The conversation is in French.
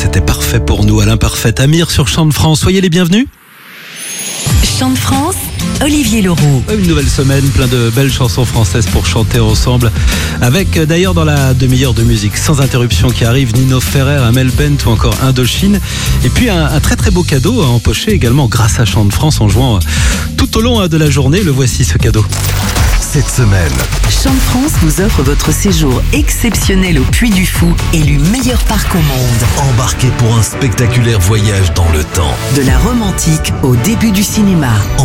c'était parfait pour nous. Alain Parfait, Amir sur Chant de France. Soyez les bienvenus. Chant de France, Olivier Leroux. Une nouvelle semaine, plein de belles chansons françaises pour chanter ensemble. Avec d'ailleurs dans la demi-heure de musique sans interruption qui arrive, Nino Ferrer, Amel Bent ou encore Indochine. Et puis un très très beau cadeau à empocher également grâce à Chant de France en jouant tout au long de la journée. Le voici ce cadeau. Cette semaine, Chant de France vous offre votre séjour exceptionnel au Puy du Fou, élu meilleur parc au monde. embarquez pour un spectaculaire voyage dans le temps. De la romantique au début du cinéma.